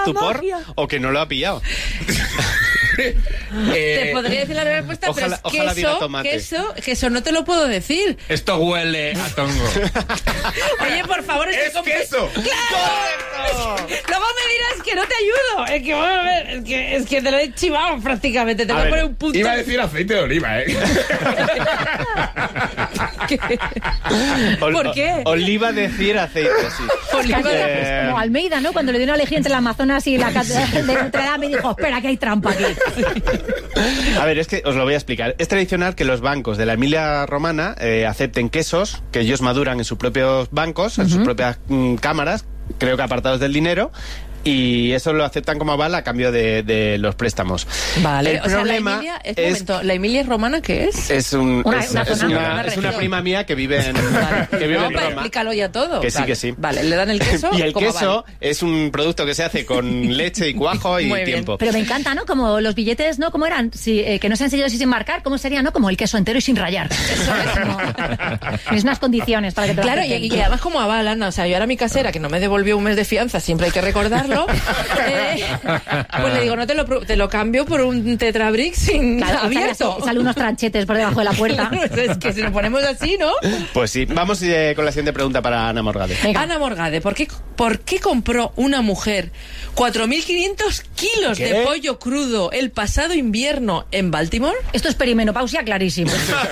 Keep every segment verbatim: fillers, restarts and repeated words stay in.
estupor magia. o que no lo ha pillado. eh, Te podría decir la respuesta, ojalá, pero es ojalá diga queso, tomate. queso, queso no te lo puedo decir. Esto huele a tongo. Oye, por favor, ¡Es que queso! ¡Claro! Luego me dirás que no te ayudo. Es que, vamos a ver, es que, es que te lo he chivado prácticamente. Te A voy a ver, poner un punto. Iba a decir aceite de oliva, ¿eh? Ol- ¿Por qué? Oliva decir aceite, sí. Oliva de- Eh, Como Almeida, ¿no? Cuando le dio una elegir entre el Amazonas y la catedral de Notre Dame y dijo, espera, que hay trampa aquí. A ver, es que os lo voy a explicar. Es tradicional que los bancos de la Emilia Romana eh, acepten quesos que ellos maduran en sus propios bancos, en sus propias mm, cámaras, creo que apartados del dinero, y eso lo aceptan como aval a cambio de, de los préstamos. Vale, El o sea, la problema Emilia, es, es- momento, ¿la Emilia romana qué es? Es, un, Una- es, una es zona, una, una es una región. prima mía que vive en, Vale. que vive No, en pero Roma. explícalo ya todo. Que sí, Vale. que sí. Vale, le dan el queso. Y el como queso vale. es un producto que se hace con leche y cuajo y Muy bien. tiempo. Pero me encanta, ¿no? Como los billetes, ¿no? ¿Cómo eran? Si, eh, que no se han sellado sin marcar, ¿cómo sería, no? Como el queso entero y sin rayar. Eso es como... Mismas condiciones para que te lo Claro, y, acepten. y además como aval, Ana, o sea, yo ahora mi casera, que no me devolvió un mes de fianza, siempre hay que recordarlo, eh, pues le digo, no te lo, pro- te lo cambio por un Tetrabric sin Claro, sale, abierto. así, sale unos tranchetes por debajo de la puerta. Es que si nos ponemos así, ¿no? Pues sí, vamos eh, con la siguiente pregunta para Ana Morgade. Venga. Ana Morgade, ¿por qué, ¿por qué compró una mujer cuatro mil quinientos kilos ¿Qué? de pollo crudo el pasado invierno en Baltimore? Esto es perimenopausia clarísimo.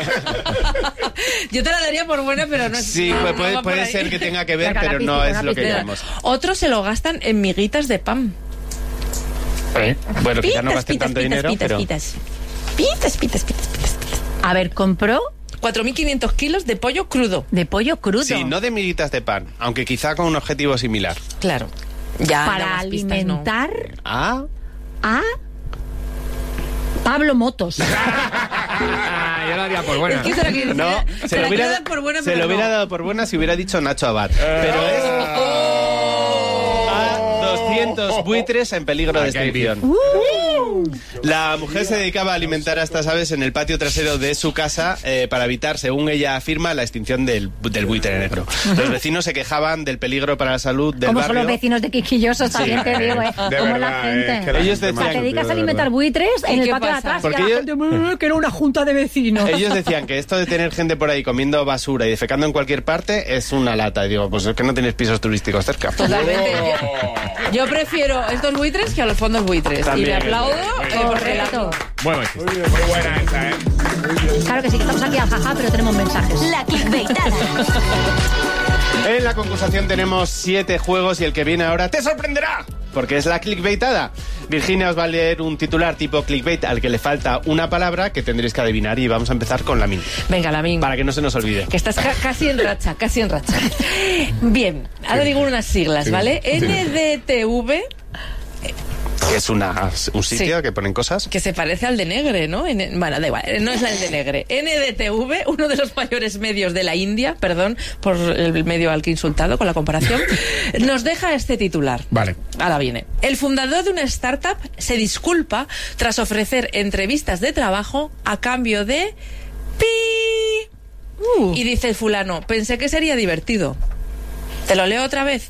Yo te la daría por buena, pero no es... Sí, no, pues no puede, va por puede ahí. ser que tenga que ver, Saca la pero pizca, no una es lo que pizca. queremos. Otros se lo gastan en miguitas de pan. ¿Eh? Bueno, que ya no gasten pitas, tanto pitas, dinero, pitas, pero... pitas. Pitas, pitas, pitas, pitas, pitas. A ver, compró cuatro mil quinientos kilos de pollo crudo. de pollo crudo. Sí, no de miguitas de pan, aunque quizá con un objetivo similar. Claro. Ya, no, para más pistas, no. alimentar Ah, a Pablo Motos. Ah, yo lo haría por buena. Es que se la quiere- no, se se la lo hubiera, quiero dar por buena, se pero lo hubiera no. dado por buena si hubiera dicho Nacho Abad. Pero es a doscientos buitres en peligro de Aquí hay extinción. La mujer se dedicaba a alimentar a estas aves en el patio trasero de su casa eh, para evitar, según ella afirma, la extinción del, del buitre negro. Los vecinos se quejaban del peligro para la salud del Como son barrio. los vecinos de Quisquillosos, también te digo, ¿eh? De Como verdad, la gente. eh, que la Ellos gente decían- más Te dedicas estúpida, a de alimentar verdad. buitres en ¿Y el qué patio de pasa? atrás. Porque y la ellos- gente, "Mm, que era una junta de vecinos". Ellos decían que esto de tener gente por ahí comiendo basura y defecando en cualquier parte es una lata. Y digo, pues es que no tienes pisos turísticos cerca. Totalmente. Yo, yo prefiero estos buitres que a los fondos buitres. También. Y me aplaudo Muy eh, porque la- Correcto. Bueno, muy buena esa, ¿eh? Claro que sí, que estamos aquí al jaja, pero tenemos mensajes. La clickbaitada. En la concursación tenemos siete juegos y el que viene ahora te sorprenderá, porque es la clickbaitada. Virginia os va a leer un titular tipo clickbait al que le falta una palabra que tendréis que adivinar y vamos a empezar con la min, Venga, la min. para que no se nos olvide. Que estás ca- casi en racha, casi en racha. Bien, ahora digo unas siglas, ¿vale? N D T V, Que es una, un sitio Sí. que ponen cosas. que se parece al de Negre, ¿no? N- bueno, da igual, no es el de Negre. N D T V, uno de los mayores medios de la India, perdón por el medio al que he insultado con la comparación, nos deja este titular. Vale. Ahora viene. El fundador de una startup se disculpa tras ofrecer entrevistas de trabajo a cambio de... ¡Pi! Uh. Y dice el fulano, pensé que sería divertido. ¿Te lo leo otra vez?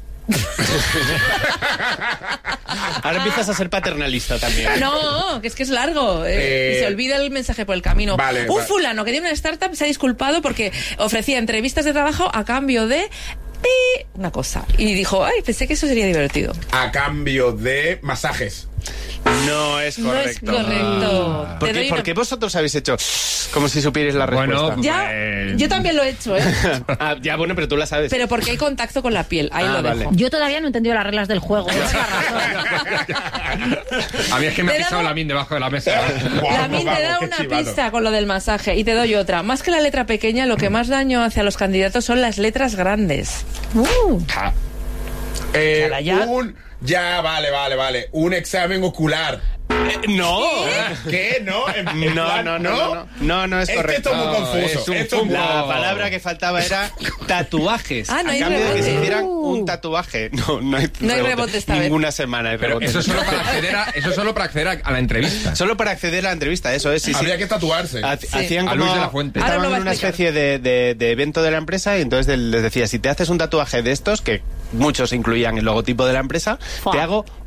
Ahora empiezas a ser paternalista también. No, que es que es largo. eh, Eh, y se olvida el mensaje por el camino. vale, Un vale. fulano que tiene una startup se ha disculpado porque ofrecía entrevistas de trabajo a cambio de... pi, una cosa. Y dijo, ay, pensé que eso sería divertido. A cambio de masajes. No es No es correcto. correcto. ¿Por Te qué, doy por una- qué vosotros habéis hecho como si supierais la respuesta? Bueno, Ya, Eh, yo también lo he hecho, ¿eh? Ah, ya, bueno, pero tú la sabes. Pero porque hay contacto con la piel. Ahí Ah, lo vale. dejo. Yo todavía no he entendido las reglas del juego. esa es la razón. A mí es que me ha Te he pisado dado- la min debajo de la mesa. La min te da una pista con lo del masaje y te doy otra. Más que la letra pequeña, lo que más daño hace a los candidatos son las letras grandes. Uh. Eh, Ala, ya. un... Ya, vale, vale, vale. Un examen ocular. Eh, no. ¿Qué? ¿No? En- en No, plan, no, no, no, no, no, no es Es que correcto. esto es muy confuso. Es un Esto es muy- la No. palabra que faltaba era tatuajes. Ah, no a hay cambio de que se rebote. hicieran un tatuaje. No, no hay, No hay rebote esta vez. Ninguna semana hay Pero rebote. eso es solo para acceder a, eso es solo para acceder a, a la entrevista. Solo para acceder a la entrevista, eso es. Sí, sí. Habría que tatuarse. Ha- Hacían A como, Luis de la Fuente. Ahora estaban lo va a en una explicar. especie de, de- de evento de la empresa y entonces del- les decía, si te haces un tatuaje de estos, que muchos incluían el logotipo de la empresa, Fua. te hago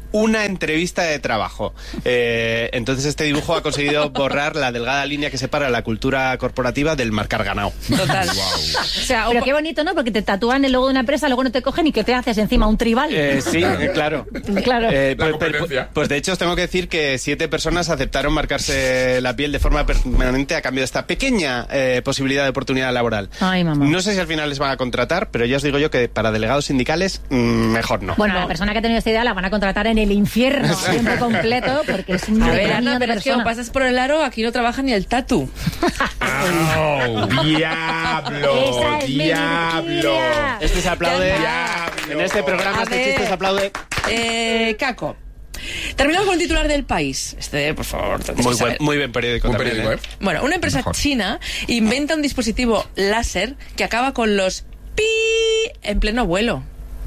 una entrevista de trabajo. Eh, entonces este dibujo ha conseguido borrar la delgada línea que separa la cultura corporativa del marcar ganado. Total. Wow. O sea, Pero o- qué bonito, ¿no? Porque te tatúan el logo de una empresa, luego no te cogen y que te haces encima un tribal. Eh, sí, eh, claro. Claro. Eh, La pues, pues- competencia. pues de hecho os tengo que decir que siete personas aceptaron marcarse la piel de forma permanente a cambio de esta pequeña eh, posibilidad de oportunidad laboral. Ay, mamá. No sé si al final les van a contratar, pero ya os digo yo que para delegados sindicales mm, mejor no. Bueno, la persona que ha tenido esta idea la van a contratar en el infierno a tiempo completo porque es un A ver, demonio Ana, de pero es que persona. como pasas por el aro, aquí no trabaja ni el tatu. ¡Oh, diablo! Esa es mi ¡Diablo! Virginia. Este se aplaude. Diablo. En este programa, A este ver. chiste se aplaude. Eh, Caco. Terminamos con el titular del País. Este, por favor, tienes Muy que buen, saber. muy buen periódico Un también, periódico, ¿eh? ¿eh? Bueno, una empresa Mejor. china inventa un dispositivo láser que acaba con los pi en pleno vuelo.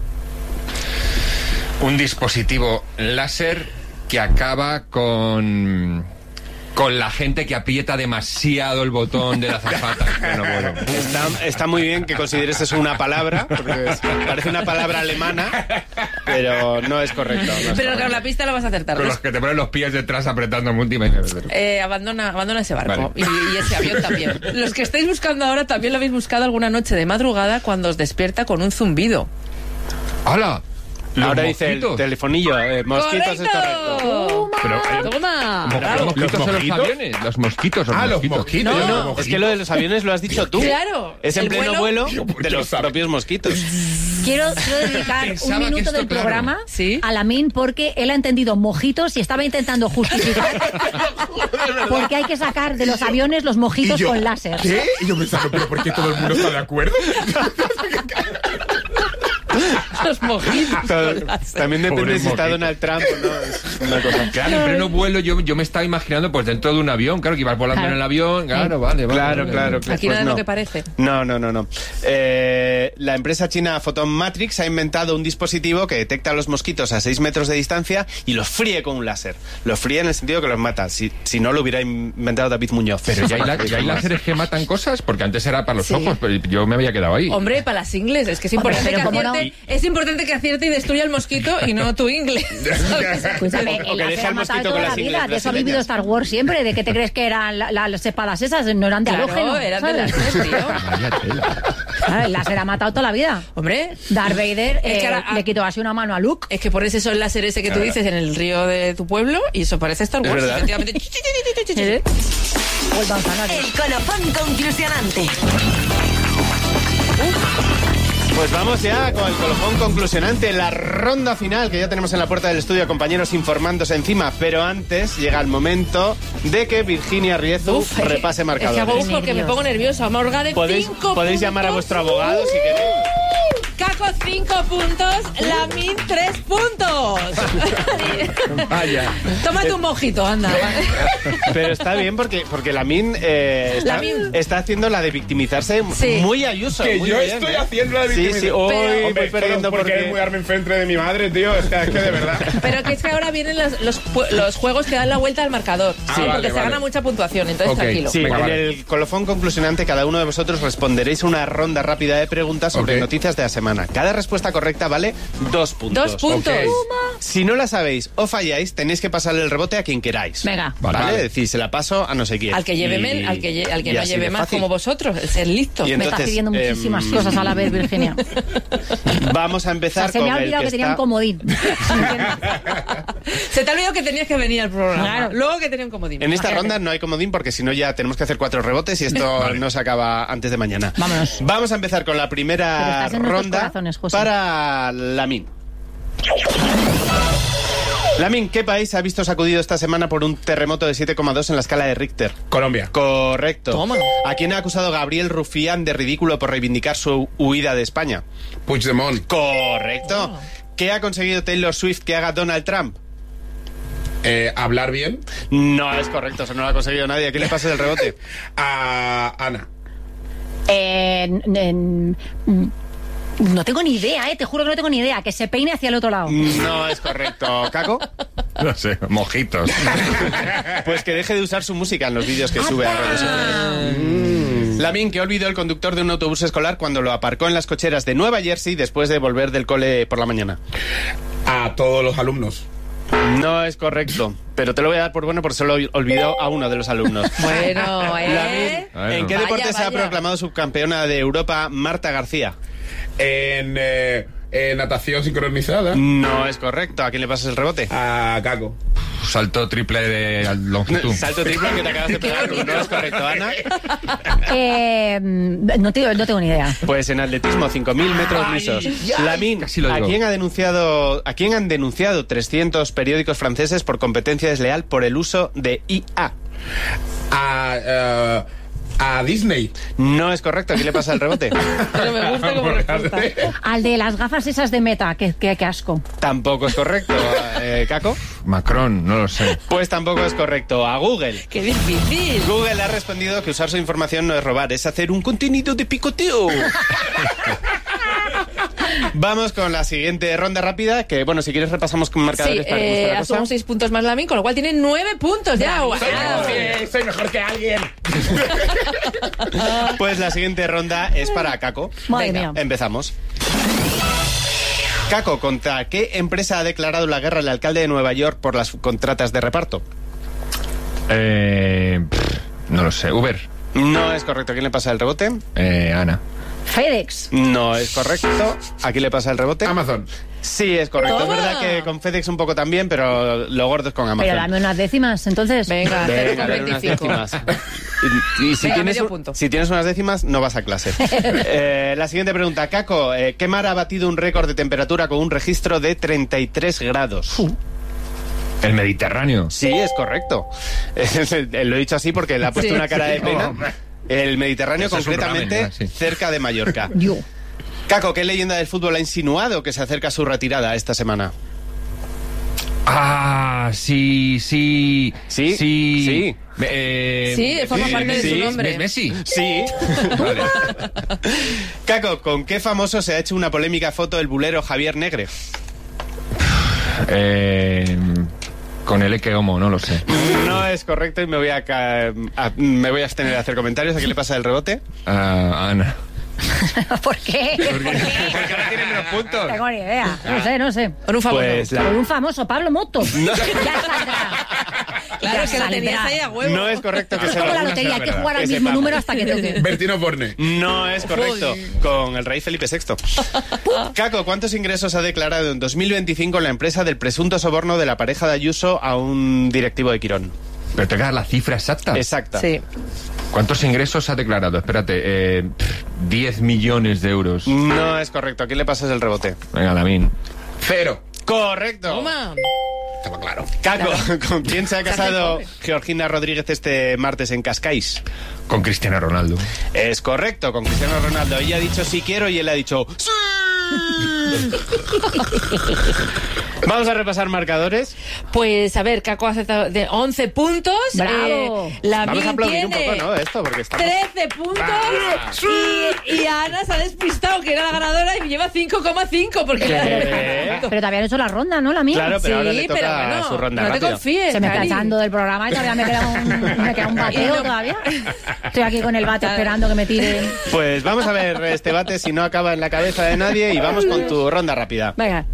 Un dispositivo láser que acaba con con la gente que aprieta demasiado el botón de la azafata. Bueno, bueno. Está, está muy bien que consideres eso una palabra, porque es- parece una palabra alemana, pero no es correcto. no es Pero correcto. con la pista lo vas a acertar. Con ¿no? los que te ponen los pies detrás apretando múltiples. Eh, abandona, abandona ese barco Vale. y, y ese avión también. Los que estáis buscando ahora también lo habéis buscado alguna noche de madrugada cuando os despierta con un zumbido. ¡Hala! Los Ahora dice el mosquitos. telefonillo, eh, mosquitos es correcto. Pero, eh, ¡Toma! ¿Cómo que Bravo. los mosquitos ¿Los en los mosquitos? aviones? Los mosquitos, los Ah, los mosquitos. mosquitos. No, yo no, los Es que lo de los aviones lo has dicho tú. Claro. Es en El pleno vuelo- vuelo Yo, pues, de yo los sabe. propios mosquitos. Quiero, quiero dedicar Pensaba un que minuto esto, del claro. programa Sí. a Lamin porque él ha entendido mojitos y estaba intentando justificar porque hay que sacar de los aviones los mojitos Y yo, con láser. ¿Qué? Y yo pensando, ¿pero por qué todo el mundo está de acuerdo? Los mojitos. Todo- También depende Pobre si está mosquito. Donald Trump o no. Es una cosa. Claro, en pleno vuelo yo, yo me estaba imaginando pues dentro de un avión, claro, que ibas volando Claro. en el avión, claro, vale, vale. Claro, vale, claro, vale. claro. Aquí Pues nada es no. lo que parece. No, no, no, no. Eh, la empresa china Photon Matrix ha inventado un dispositivo que detecta a los mosquitos a seis metros de distancia y los fríe con un láser. Los fríe en el sentido que los mata. Si, si no, lo hubiera inventado David Muñoz. Pero ya hay, la- ya hay láseres que matan cosas, porque antes era para los Sí. ojos, pero yo me había quedado ahí. Hombre, para las ingles, es que es Hombre, importante, pero que ¿cómo acierte, no? es importante que acierte y destruya el mosquito y no tu ingle. ¿Sabes? Escúchame, O el que láser deje ha al matado mosquito toda con la las vida. ingles De eso ha brasileñas. vivido Star Wars siempre. ¿De qué te crees que eran la- la- las espadas esas? No eran de Claro, halógeno. eran de ¿sabes? láser, tío. Vaya tela. Claro, el láser ha matado toda la vida. Hombre, Darth Vader Es que eh, ahora- le quitó así una mano a Luke. es que pones eso el láser ese que tú dices en el río de tu pueblo y eso parece Star Es Wars, verdad. efectivamente. ¿Eh? O el manzanares. El colofón conclusionante. Pues vamos ya con el colofón conclusionante, la ronda final que ya tenemos en la puerta del estudio, compañeros informándose encima. Pero antes llega el momento de que Virginia Riezu Uf, es que- repase Es que marcadores. hago un porque me pongo nerviosa. Morga de Podéis, cinco podéis puntos. llamar a vuestro abogado si queréis. Caco cinco puntos, Lamin tres puntos. Vaya. Tómate un mojito, anda. Pero está bien porque, porque Lamin, eh, está, Lamin. está haciendo la de victimizarse Sí. muy Ayuso. Que muy yo bien, estoy ¿eh? haciendo la de Sí, sí, victimización. hoy Pero- voy perdiendo porque porque... es muy arme enfrente de mi madre, tío. Es que, es que de verdad. Pero que es que ahora vienen los, los, ju- los juegos que dan la vuelta al marcador. Ah, sí, vale, porque se vale. gana mucha puntuación, entonces Ok, tranquilo. Sí, Venga, en vale. el colofón conclusionante cada uno de vosotros responderéis una ronda rápida de preguntas sobre Ok. noticias de la semana. Cada respuesta correcta vale dos puntos. Dos puntos. Ok. Si no la sabéis o falláis, tenéis que pasarle el rebote a quien queráis. Venga. ¿Vale? Vale. Es decir, se la paso a no sé quién. Al que lleve Y- men- al que, lle- al que y no así lleve de más fácil. como vosotros, el ser listo. Y Me estás entonces, pidiendo muchísimas em, cosas a la vez, Virginia. Vamos a O sea, empezar se con me ha el olvidado que que tenía está... un comodín. Se te ha olvidado que tenías que venir al programa. Claro. Luego que tenía un comodín. En esta Imagínate. ronda no hay comodín porque si no ya tenemos que hacer cuatro rebotes y esto no se acaba antes de mañana. Vámonos. Vamos a empezar con la Pero primera estás en nuestros ronda corazones, José. para Lamin. Lamin, ¿qué país ha visto sacudido esta semana por un terremoto de siete coma dos en la escala de Richter? Colombia. Correcto. Toma. ¿A quién ha acusado Gabriel Rufián de ridículo por reivindicar su huida de España? Puigdemont. Correcto. ¿Qué ha conseguido Taylor Swift que haga Donald Trump? Eh, ¿Hablar bien? No es correcto, eso no lo ha conseguido nadie. ¿A quién le pasa el rebote? A Ana. Eh, en- en- no tengo ni idea, eh, te juro que no tengo ni idea. Que se peine hacia el otro lado. No es correcto. ¿Caco? No sé, mojitos. Pues que deje de usar su música en los vídeos que sube a redes sociales. Lamin, que olvidó el conductor de un autobús escolar cuando lo aparcó en las cocheras de Nueva Jersey después de volver del cole por la mañana. A todos los alumnos. No es correcto, pero te lo voy a dar por bueno porque se lo olvidó a uno de los alumnos. Bueno, ¿eh? Lamin, Bueno. ¿en qué Vaya, deporte se ha vaya. proclamado subcampeona de Europa Marta García? En, eh, en natación sincronizada. No es correcto. ¿A quién le pasas el rebote? A Caco. Salto triple de longitud. Salto triple que te acabas de pegar. No es correcto, Ana. Eh, no, te- no tengo ni idea. Pues en atletismo, cinco mil metros lisos. Lamin, casi lo ¿a digo. quién ha denunciado, a quién han denunciado trescientos periódicos franceses por competencia desleal por el uso de I A? A, eh, a Disney. No es correcto. ¿A quién le pasa el rebote? Pero me gusta como respuesta. Al de las gafas esas de Meta, que, que, que asco. Tampoco es correcto. Eh, ¿Caco? Macron, no lo sé. Pues tampoco es correcto. A Google. ¡Qué difícil! Google ha respondido que usar su información no es robar, es hacer un contenido de picoteo. Vamos con la siguiente ronda rápida, que bueno, si quieres repasamos con Sí, marcadores para que eh, guste la son cosa. seis puntos más Lamin, con lo cual tiene nueve puntos ya. ¡Guau! Sí, soy mejor que alguien. Pues la siguiente ronda es para Caco. Madre Venga. mía. Empezamos. Caco, ¿contra qué empresa ha declarado la guerra el alcalde de Nueva York por las contratas de reparto? Eh, pff, no lo sé. Uber. No es correcto. ¿A quién le pasa el rebote? Eh, Ana. FedEx. No es correcto. ¿A quién le pasa el rebote? Amazon. Sí, es correcto. Toma. Es verdad que con FedEx un poco también, pero lo gordo es con Amazon. Pero dame unas décimas, entonces. Venga, cero Venga, coma dale unas veinticinco. décimas. Y, y si, Venga, tienes, medio un- punto. si tienes unas décimas, no vas a clase. Eh, la siguiente pregunta. Caco, eh, ¿qué mar ha batido un récord de temperatura con un registro de treinta y tres grados? El Mediterráneo. Sí, es correcto. Eh, Lo he dicho así porque le ha puesto Sí, una cara de sí. pena. El Mediterráneo, Eso es un concretamente, ramen, ya, sí. cerca de Mallorca. Yo. Caco, ¿qué leyenda del fútbol ha insinuado que se acerca a su retirada esta semana? Ah, sí, sí. Sí, Sí. sí. Me- eh, Sí, forma parte de su sí, nombre. Messi. Sí. Vale. Caco, ¿con qué famoso se ha hecho una polémica foto el bulero Javier Negre? Eh, con el Eke Homo, no lo sé. No es correcto y me voy a, ca- a- me voy a abstener de hacer comentarios. ¿A quién le pasa el rebote? Ah, Ana. ¿Por qué? ¿Por qué? Porque ahora tiene menos puntos. No tengo ni idea. No sé, no sé. Por un favor. Pues la- Por un famoso Pablo Moto. Ya saldrá. Claro, Ya es que lo tenías saldrá. ahí a huevo. No es correcto que Es se como la lo... lotería, hay que jugar al Que mismo sepamos. número hasta que toque. Bertino Borne. No es correcto. Con el rey Felipe sexto. Caco, ¿cuántos ingresos ha declarado en dos mil veinticinco la empresa del presunto soborno de la pareja de Ayuso a un directivo de Quirón? Pero te queda la cifra exacta. Exacta. Sí. ¿Cuántos ingresos ha declarado? Espérate, eh, pff, diez millones de euros. No es correcto. ¿A quién le pasas el rebote? Venga, Lamin. Cero. Correcto. Toma. Estaba claro. Caco, ¿con quién se ha Se hace casado pobre. Georgina Rodríguez este martes en Cascais? Con Cristiano Ronaldo. Es correcto, con Cristiano Ronaldo. Ella ha dicho sí quiero y él ha dicho sí. Vamos a repasar marcadores. Pues a ver, Caco ha acertado de once puntos. ¡Bravo! Eh, la Vamos a aplaudir un tiene poco, ¿no? Esto, porque estamos... trece puntos. Y, y Ana se ha despistado, que era la ganadora, y lleva cinco coma cinco. Porque ¿Qué? Pero todavía no he hecho la ronda, ¿no? La mía. Claro, pero ahora sí, le toca pero bueno, su ronda no te rápido. confíes. Se me está Cari. echando del programa y todavía me queda un, me queda un bateo Y no- todavía. Estoy aquí con el bate esperando que me tiren. Pues vamos a ver este bate si no acaba en la cabeza de nadie y vamos con tu ronda rápida. Venga.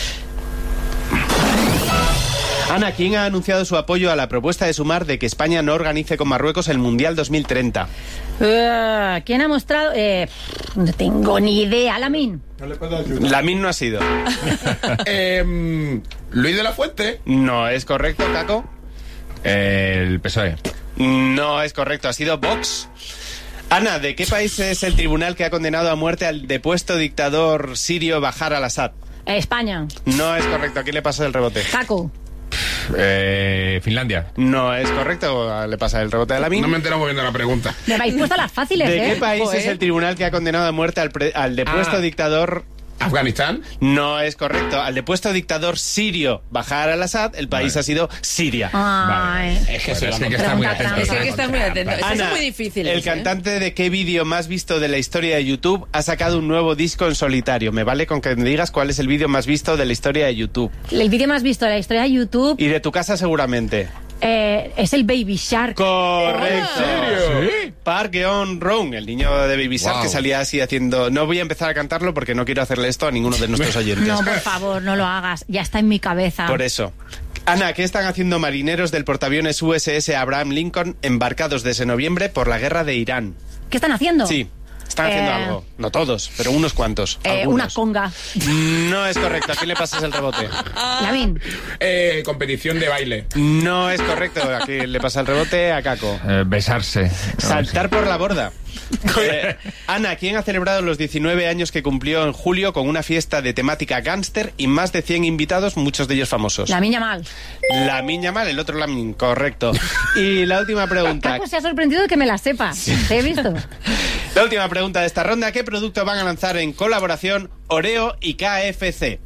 Ana, ¿quién ha anunciado su apoyo a la propuesta de Sumar de que España no organice con Marruecos el Mundial dos mil treinta? Uh, ¿Quién ha mostrado? Eh, no tengo ni idea, Lamin. Lamin no ha sido. Em, Luis de la Fuente. No es correcto, Caco. El P S O E. No es correcto, ha sido Vox. Ana, ¿de qué país es el tribunal que ha condenado a muerte al depuesto dictador sirio Bashar al-Assad? Eh, España. No es correcto, ¿a quién le pasa el rebote? Jaco. Eh, Finlandia. No es correcto, le pasa el rebote a Lamin. No me entero muy bien de la pregunta. Me habéis puesto las fáciles, ¿De ¿eh? qué país Joder. es el tribunal que ha condenado a muerte al, pre- al depuesto Ah. dictador? Afganistán. No es correcto. Al depuesto dictador sirio Bashar al-Assad, el país Vale. ha sido Siria. Ay. Es que se Bueno, la sí que está muy Pregunta atento. trampa. Sí que estás muy atento. Eso Ana, es muy difícil. el cantante de qué vídeo más visto de la historia de YouTube ha sacado un nuevo disco en solitario. Me vale con que me digas cuál es el vídeo más visto de la historia de YouTube. El vídeo más visto de la historia de YouTube Y de tu casa seguramente. eh, es el Baby Shark. Correcto. serio? Sí. Park Geun-Rong, el niño de Baby Shark Wow. que salía así haciendo... No voy a empezar a cantarlo porque no quiero hacerle esto a ninguno de nuestros oyentes. No, por favor, no lo hagas. Ya está en mi cabeza. Por eso. Ana, ¿qué están haciendo marineros del portaaviones U S S Abraham Lincoln embarcados desde noviembre por la guerra de Irán? ¿Qué están haciendo? Sí. Están haciendo Eh, algo. No todos, pero unos cuantos. Eh, algunos. una conga. No es correcto. ¿A quién le pasas el rebote? Lavín. Eh, competición de baile. No es correcto. ¿A quién le pasa el rebote? A Caco. Eh, besarse. Saltar por la borda. Eh, Ana, ¿quién ha celebrado los diecinueve años que cumplió en julio con una fiesta de temática gángster y más de cien invitados, muchos de ellos famosos? La niña mal. La Miña Mal, el otro Lamin, correcto. Y la última pregunta. Caco se ha sorprendido de que me la sepa. Te he visto. La última pregunta de esta ronda. ¿Qué producto van a lanzar en colaboración Oreo y K F C?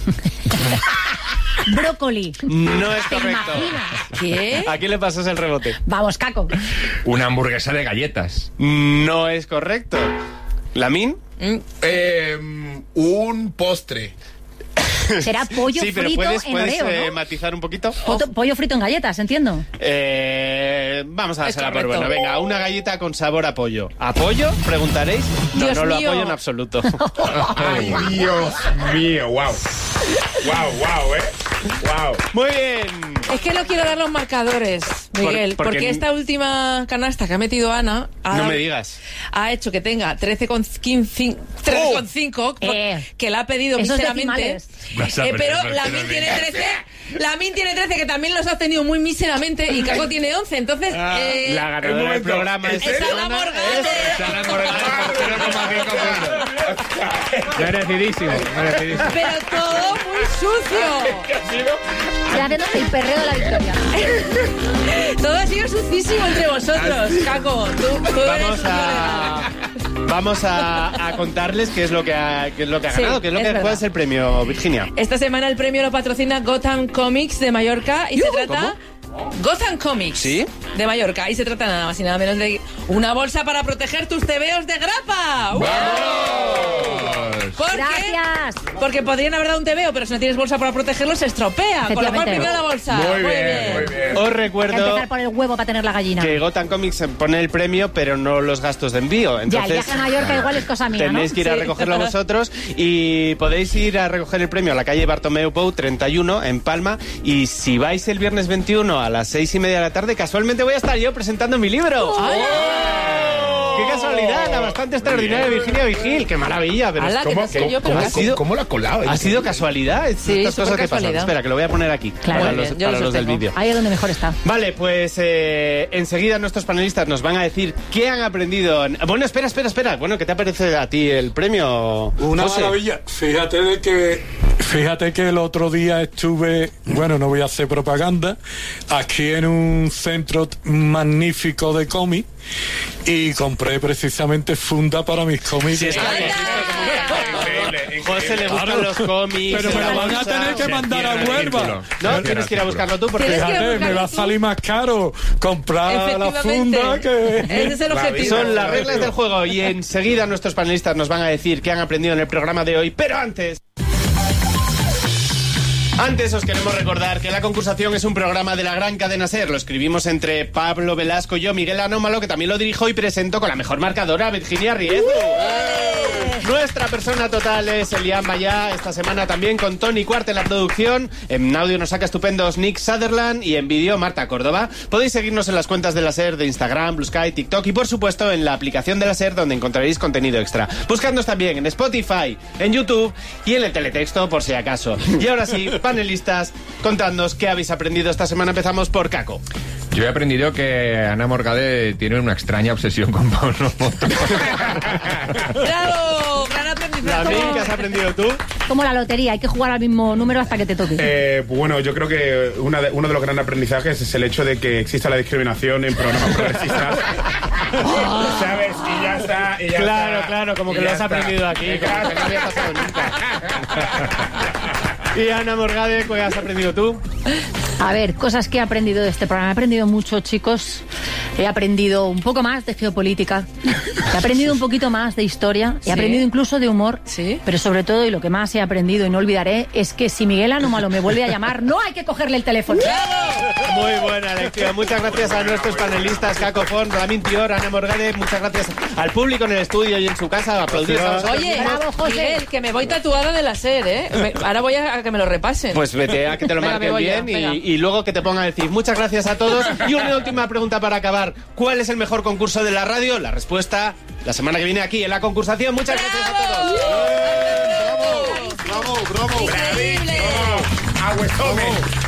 Brócoli. No es ¿Te correcto. imaginas? ¿Qué? ¿A quién le pasas el rebote? Vamos, Caco. Una hamburguesa de galletas. No es correcto. ¿Lamin? Eh, un postre. Será pollo Sí, pero frito puedes, en puedes Oreo, eh, ¿no? matizar un poquito. Poto- pollo frito en galletas, entiendo. Eh, vamos a Es dársela por correcto. bueno. Venga, una galleta con sabor a pollo. ¿A pollo? Preguntaréis. No, Dios no lo mío. apoyo en absoluto. Ay, Dios mío, wow. Wow, wow, eh. Wow. Muy bien. Es que no quiero dar los marcadores, Miguel, Por- porque- porque esta última canasta que ha metido Ana ha, No dado- me digas. ha hecho que tenga trece coma cinco, Eh. que la ha pedido Esos míseramente. decimales. Vas a Eh, pero aprender, la pero Min no tiene digas. trece, la Min tiene trece, que también los ha tenido muy míseramente, y Caco tiene once. Entonces, eh, La un ganadora del momento, programa ¿en es serio? ¡es Ana Morgade! Merecidísimo, merecidísimo. Pero todo muy sucio. ¿Qué ha sido? Estoy haciendo el perreo de la victoria. Todo ha sido sucísimo entre vosotros, Caco. Tú, tú eres Vamos un a vamos a, a contarles qué es lo que ha, qué es lo que ha Sí, ganado, qué es lo es que verdad. cuál es el premio, Virginia. Esta semana el premio lo patrocina Gotham Comics de Mallorca y se trata... Gotham Comics ¿Sí? de Mallorca y se trata nada más y nada menos de una bolsa para proteger tus tebeos de grapa. ¡Uh! ¿Por qué? Gracias. Porque podrían haber dado un tebeo, pero si no tienes bolsa para protegerlo se estropea. Con lo cual Efectivamente. primero la bolsa. Muy bien, muy bien. Os Hay que recuerdo empezar por el huevo para tener la gallina. que Gotham Comics pone el premio, pero no los gastos de envío. Ya, el Entonces, viaje a Mallorca igual es cosa mía, ¿no? tenéis que ir a Sí. recogerlo vosotros y podéis ir a recoger el premio a la calle Bartomeu Pou treinta y uno en Palma. Y si vais el viernes veintiuno a las seis y media de la tarde, casualmente voy a estar yo presentando mi libro. ¡Qué casualidad! La bastante extraordinaria de Virginia Vigil. ¡Qué maravilla! Pero Ala, es- que ¿Cómo, no sé yo, pero cómo- ha sido- cómo lo ha colado? ¿Ha sido casualidad? Es- Sí, Estas cosas súper que pasan. casualidad. Espera, que lo voy a poner aquí. Claro. para Muy los, bien, yo para lo los del sostengo. vídeo. Ahí es donde mejor está. Vale, pues eh, enseguida nuestros panelistas nos van a decir qué han aprendido. en- Bueno, espera, espera, espera. Bueno, ¿qué te parece a ti el premio? Una José? maravilla. Fíjate de que, fíjate que el otro día estuve, bueno, no voy a hacer propaganda, aquí en un centro magnífico de cómic y compré precisamente funda para mis cómics. Sí, es que ¡Anda! José le gustan Claro. los cómics. Pero me la lo van a bolsa. tener que mandar a cierra el Huelva. círculo. No, tienes que ir a buscarlo tú porque Tienes que ir a Fíjate, me buscarlo va a tú. salir más caro comprar la Efectivamente. funda que... Ese es el objetivo. son las reglas del juego y enseguida nuestros panelistas nos van a decir qué han aprendido en el programa de hoy. Pero antes... Antes os queremos recordar que La Concursación es un programa de la gran cadena SER. Lo escribimos entre Pablo Velasco y yo, Miguel Anómalo, que también lo dirijo y presento con la mejor marcadora, Virginia Riezu. Nuestra persona total es Elian Mayá, esta semana también con Tony Cuart en la producción. En audio nos saca estupendos Nick Sutherland y en vídeo Marta Córdoba. Podéis seguirnos en las cuentas de la SER de Instagram, Blue Sky, TikTok y por supuesto en la aplicación de la SER donde encontraréis contenido extra. Buscadnos también en Spotify, en YouTube y en el teletexto por si acaso. Y ahora sí, panelistas, contadnos qué habéis aprendido esta semana. Empezamos por Caco. Yo he aprendido que Ana Morgade tiene una extraña obsesión con Pablo Moto. ¡Bravo! ¡Gran aprendizaje! Lamin, ¿qué has aprendido tú? Como la lotería, hay que jugar al mismo número hasta que te toque. Eh, pues bueno, yo creo que una de- uno de los grandes aprendizajes es el hecho de que exista la discriminación en programas progresistas. ¿Sabes? Y ya está. Y ya Claro, está, claro, como y que lo ya has está. aprendido aquí, Y como claro, que no había pasado nunca. Y Ana Morgade, ¿qué has aprendido tú? A ver, cosas que he aprendido de este programa. He aprendido mucho, chicos, He aprendido un poco más de geopolítica, he aprendido un poquito más de historia, he ¿Sí? aprendido incluso de humor, ¿Sí? pero sobre todo, y lo que más he aprendido y no olvidaré, es que si Miguel Anómalo me vuelve a llamar, no hay que cogerle el teléfono. Muy buena lección. Muchas gracias a nuestros panelistas, Caco Font, Ramin Tior, Ana Morgade. Muchas gracias al público en el estudio y en su casa. Aplaudir a vosotros Oye, mismos. Bravo, José. Miguel, que me voy tatuada de la SER, ¿eh? Me- ahora voy a, a que me lo repasen. Pues vete a que te lo Venga, me marquen voy ya, bien y, venga. y luego que te pongan a decir muchas gracias a todos. Y una última pregunta para acabar. ¿Cuál es el mejor concurso de la radio? La respuesta la semana que viene aquí en la concursación. Muchas gracias a todos. ¡Bravo, bravo! ¡Increíble! ¡Bravo! ¡Agüezome!